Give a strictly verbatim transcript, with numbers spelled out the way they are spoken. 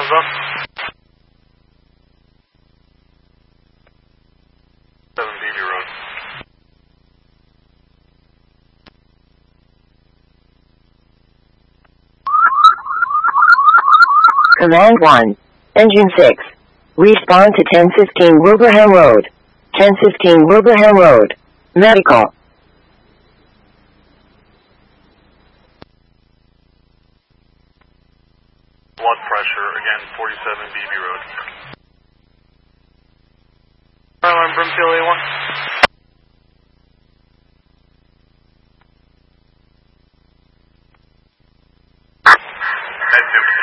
Thumbs up. seven B B Road. Command one. Engine six. Respond to ten fifteen Wilbraham Road. ten fifteen Wilbraham Road. Medical. Blood pressure, again, forty-seven B B Road. Alarm Brimfield A one. Head two.